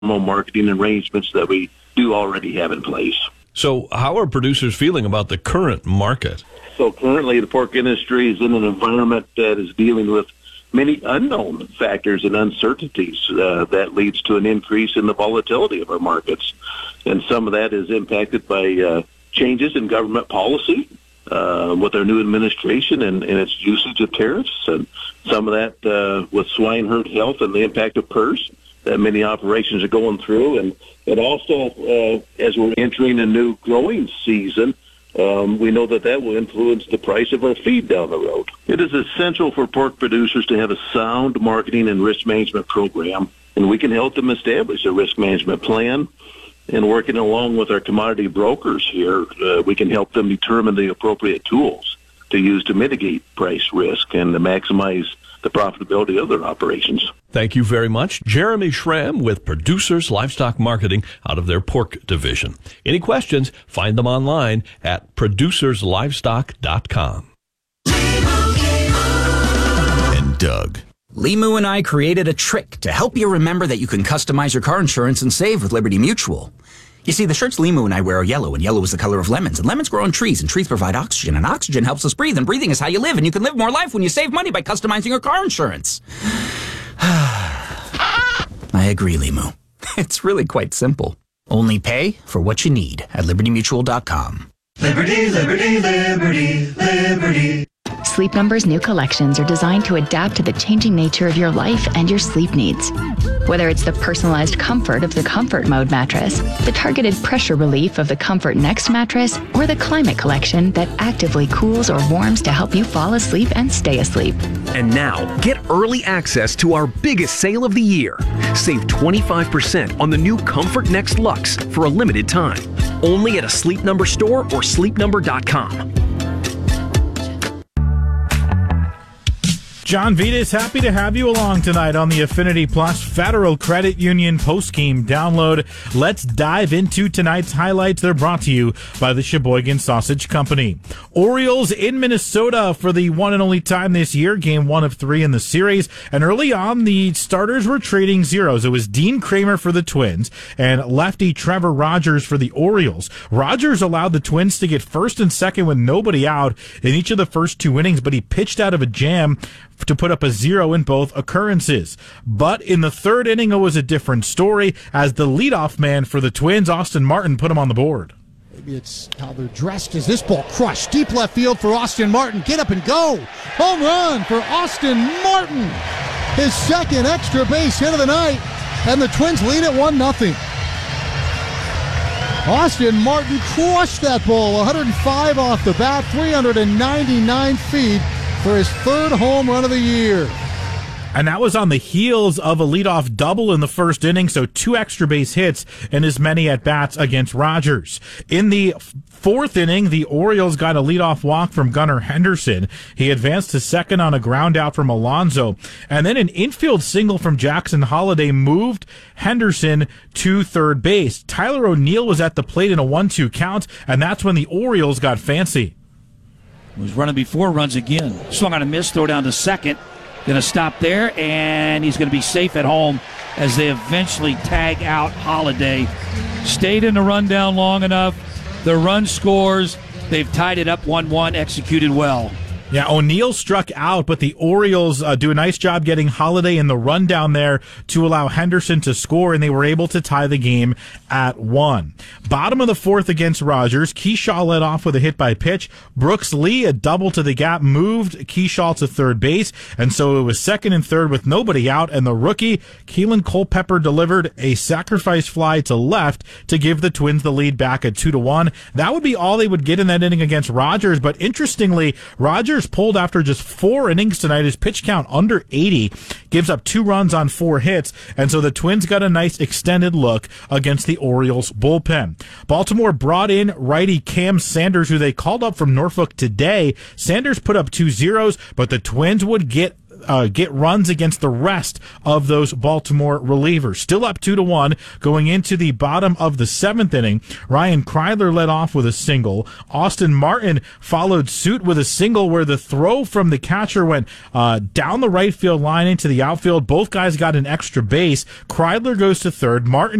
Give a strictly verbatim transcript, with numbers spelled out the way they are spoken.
marketing arrangements that we do already have in place. So how are producers feeling about the current market? So currently the pork industry is in an environment that is dealing with many unknown factors and uncertainties uh, that leads to an increase in the volatility of our markets. And some of that is impacted by uh, changes in government policy uh, with our new administration and, and its usage of tariffs, and some of that uh, with swine herd health and the impact of P R R S that many operations are going through. And, and also, uh, as we're entering a new growing season, Um, we know that that will influence the price of our feed down the road. It is essential for pork producers to have a sound marketing and risk management program, and we can help them establish a risk management plan. And working along with our commodity brokers here, uh, we can help them determine the appropriate tools to use to mitigate price risk and to maximize the profitability of their operations. Thank you very much. Jeremy Schramm with Producers Livestock Marketing out of their pork division. Any questions, find them online at producers livestock dot com. And Doug. Limu and I created a trick to help you remember that you can customize your car insurance and save with Liberty Mutual. You see, the shirts Limu and I wear are yellow, and yellow is the color of lemons, and lemons grow on trees, and trees provide oxygen, and oxygen helps us breathe, and breathing is how you live, and you can live more life when you save money by customizing your car insurance. I agree, Limu. It's really quite simple. Only pay for what you need at liberty mutual dot com. Liberty, liberty, liberty, liberty. Sleep Number's new collections are designed to adapt to the changing nature of your life and your sleep needs. Whether it's the personalized comfort of the Comfort Mode mattress, the targeted pressure relief of the Comfort Next mattress, or the Climate Collection that actively cools or warms to help you fall asleep and stay asleep. And now, get early access to our biggest sale of the year. Save twenty-five percent on the new Comfort Next Luxe for a limited time. Only at a Sleep Number store or sleep number dot com. John Vitas, happy to have you along tonight on the Affinity Plus Federal Credit Union post-game download. Let's dive into tonight's highlights. They're brought to you by the Sheboygan Sausage Company. Orioles in Minnesota for the one and only time this year, game one of three in the series. And early on, the starters were trading zeros. It was Dean Kramer for the Twins and lefty Trevor Rogers for the Orioles. Rogers allowed the Twins to get first and second with nobody out in each of the first two innings, but he pitched out of a jam to put up a zero in both occurrences. But in the third inning, it was a different story as the leadoff man for the Twins, Austin Martin, put him on the board. Maybe it's how they're dressed as this ball crushed. Deep left field for Austin Martin. Get up and go. Home run for Austin Martin. His second extra base hit of the night, and the Twins lead at one nothing. Austin Martin crushed that ball. one oh five off the bat, three ninety-nine feet. For his third home run of the year. And that was on the heels of a leadoff double in the first inning, so two extra base hits and as many at-bats against Rogers. In the fourth inning, the Orioles got a leadoff walk from Gunnar Henderson. He advanced to second on a ground out from Alonso. And then an infield single from Jackson Holliday moved Henderson to third base. Tyler O'Neill was at the plate in a one two count, and that's when the Orioles got fancy. Was running before, runs again. Swung on a miss, throw down to second. Going to stop there, and he's going to be safe at home as they eventually tag out Holiday. Stayed in the rundown long enough. The run scores. They've tied it up one one, executed well. Yeah, O'Neill struck out, but the Orioles uh, do a nice job getting Holiday in the rundown there to allow Henderson to score, and they were able to tie the game at one. Bottom of the fourth against Rogers, Keyshaw led off with a hit by pitch. Brooks Lee, a double to the gap, moved Keyshaw to third base, and so it was second and third with nobody out, and the rookie, Keelan Culpepper, delivered a sacrifice fly to left to give the Twins the lead back at two to one. That would be all they would get in that inning against Rogers, but interestingly, Rogers pulled after just four innings tonight. His pitch count under eighty, gives up two runs on four hits, and so the Twins got a nice extended look against the Orioles bullpen. Baltimore brought in righty Cam Sanders, who they called up from Norfolk today. Sanders put up two zeros, but the Twins would get uh, get runs against the rest of those Baltimore relievers. Still up two to one going into the bottom of the seventh inning. Ryan Kreidler led off with a single. Austin Martin followed suit with a single where the throw from the catcher went uh, down the right field line into the outfield. Both guys got an extra base. Kreidler goes to third. Martin